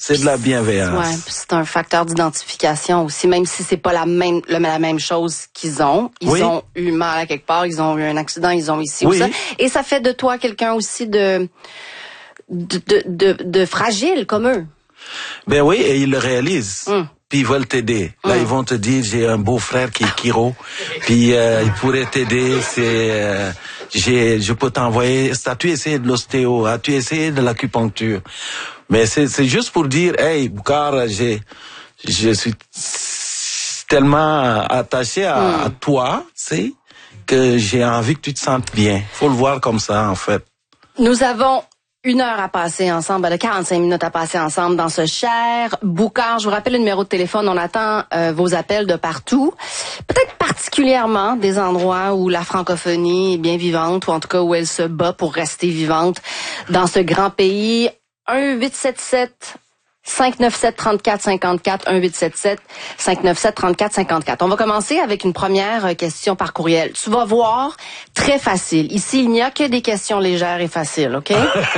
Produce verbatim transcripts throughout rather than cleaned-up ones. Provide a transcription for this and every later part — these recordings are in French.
C'est de la bienveillance. Ouais, c'est un facteur d'identification aussi, même si c'est pas la même le, la même chose qu'ils ont. Ils oui. ont eu mal à quelque part, ils ont eu un accident, ils ont ici oui. ou ça. Et ça fait de toi quelqu'un aussi de de, de de de fragile comme eux. Ben oui, et ils le réalisent. Mm. Puis ils veulent t'aider. Là, mm. ils vont te dire, j'ai un beau frère qui est chiro, puis euh, il pourrait t'aider. C'est, euh, j'ai, je peux t'envoyer. As-tu essayé de l'ostéo? As-tu essayé de l'acupuncture? Mais c'est, c'est juste pour dire, hey, Boucar, j'ai, je suis tellement attaché à, mm. à toi, tu sais, que j'ai envie que tu te sentes bien. Faut le voir comme ça, en fait. Nous avons une heure à passer ensemble, de quarante-cinq minutes à passer ensemble dans ce cher Boucar. Je vous rappelle le numéro de téléphone. On attend euh, vos appels de partout. Peut-être particulièrement des endroits où la francophonie est bien vivante, ou en tout cas où elle se bat pour rester vivante dans ce grand pays. un huit sept sept cinq neuf sept trente-quatre cinquante-quatre, un huit sept sept cinq neuf sept trente-quatre cinquante-quatre. On va commencer avec une première question par courriel. Tu vas voir, très facile. Ici, il n'y a que des questions légères et faciles, OK?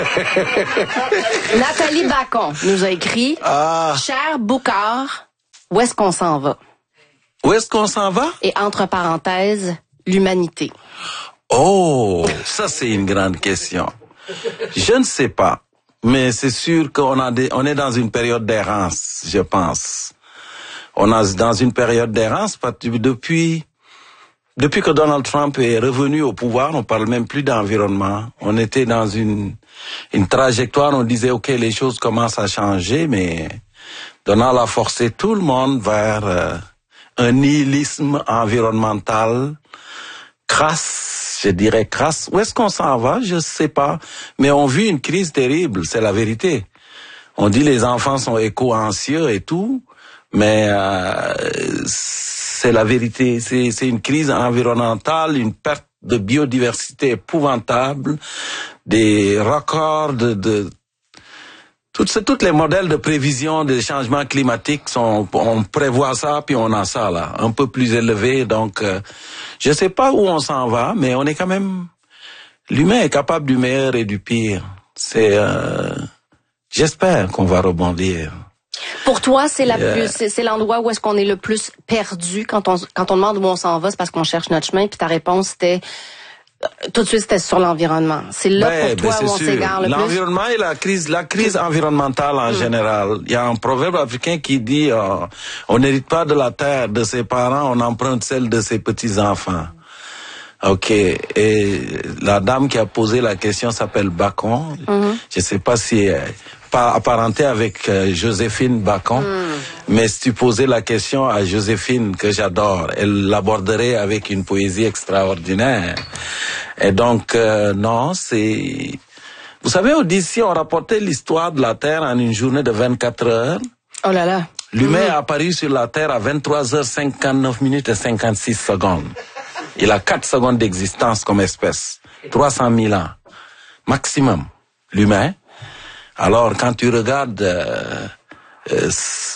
Nathalie Bacon nous a écrit ah. « Cher Boucar, où est-ce qu'on s'en va? » Où est-ce qu'on s'en va? Et entre parenthèses, l'humanité. Oh, ça c'est une grande question. Je ne sais pas. Mais c'est sûr qu'on a des, on est dans une période d'errance, je pense. On est dans une période d'errance parce que depuis, depuis que Donald Trump est revenu au pouvoir, on parle même plus d'environnement. On était dans une, une trajectoire, on disait, OK, les choses commencent à changer, mais Donald a forcé tout le monde vers euh, un nihilisme environnemental crasse, je dirais crasse. Où est-ce qu'on s'en va? Je sais pas. Mais on vit une crise terrible, c'est la vérité. On dit les enfants sont éco-anxieux et tout, mais euh, c'est la vérité. C'est, c'est une crise environnementale, une perte de biodiversité épouvantable, des records de... de Toutes, toutes les modèles de prévision des changements climatiques sont, on prévoit ça, puis on a ça, là, un peu plus élevé. Donc, euh, je sais pas où on s'en va, mais on est quand même, l'humain est capable du meilleur et du pire. C'est, euh, j'espère qu'on va rebondir. Pour toi, c'est la yeah. plus, c'est, c'est l'endroit où est-ce qu'on est le plus perdu quand on, quand on demande où on s'en va, c'est parce qu'on cherche notre chemin, puis ta réponse c'était, tout de suite, c'était sur l'environnement. C'est là ben, pour toi ben, où on sûr. s'égare le l'environnement plus. L'environnement et la crise, la crise environnementale en mmh. général. Il y a un proverbe africain qui dit euh, on n'hérite pas de la terre de ses parents, on emprunte celle de ses petits-enfants. OK. Et la dame qui a posé la question s'appelle Bacon. Mmh. Je sais pas si euh, pas apparentée avec euh, Joséphine Bacon. Mmh. Mais si tu posais la question à Joséphine, que j'adore, elle l'aborderait avec une poésie extraordinaire. Et donc, euh, non, c'est... Vous savez, d'ici, on rapportait l'histoire de la Terre en une journée de vingt-quatre heures. Oh là là. L'humain mmh. est apparu sur la Terre à vingt-trois heures cinquante-neuf minutes et cinquante-six secondes. Il a quatre secondes d'existence comme espèce. trois cent mille ans. Maximum. L'humain. Alors, quand tu regardes... Euh, euh,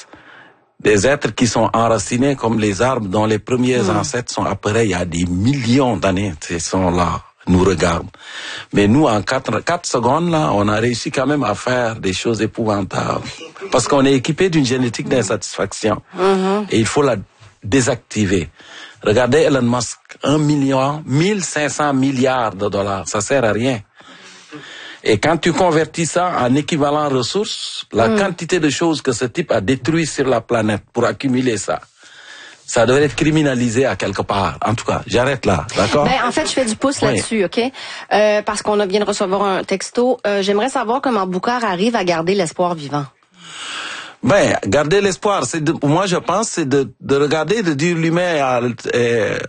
des êtres qui sont enracinés comme les arbres dont les premiers mmh. ancêtres sont apparus il y a des millions d'années, ils sont là, nous regardent. Mais nous, en quatre, quatre secondes, là, on a réussi quand même à faire des choses épouvantables. Parce qu'on est équipé d'une génétique d'insatisfaction. Mmh. Et il faut la désactiver. Regardez Elon Musk, un million, mille cinq cents milliards de dollars, ça sert à rien. Et quand tu convertis ça en équivalent ressources, la mmh. quantité de choses que ce type a détruit sur la planète pour accumuler ça, ça devrait être criminalisé à quelque part. En tout cas, j'arrête là, d'accord? Ben, en fait, je fais du pouce oui. là-dessus, OK? Euh, parce qu'on vient de recevoir un texto. Euh, j'aimerais savoir comment Boucar arrive à garder l'espoir vivant. Ben, garder l'espoir, c'est de, moi je pense, c'est de, de regarder, de dire l'humain a, est,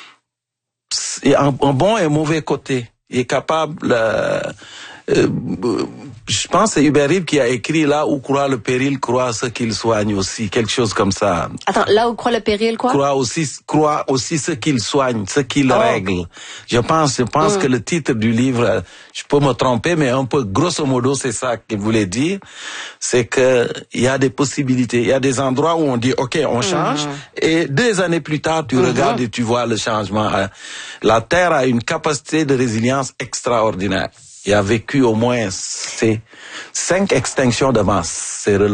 est un, un bon et un mauvais côté. Il est capable... Euh, Euh, je pense que c'est Hubert Reeves qui a écrit là où croit le péril, croit ce qu'il soigne aussi, quelque chose comme ça. Attends, là où croit le péril, quoi? Croit aussi, croit aussi ce qu'il soigne, ce qu'il oh. règle. Je pense, je pense mm. que le titre du livre, je peux me tromper, mais un peu grosso modo, c'est ça qu'il voulait dire. C'est que il y a des possibilités, il y a des endroits où on dit, OK, on change, mm. et deux années plus tard, tu mm-hmm. regardes et tu vois le changement. La Terre a une capacité de résilience extraordinaire. Il a vécu au moins ces cinq extinctions de masse. C'est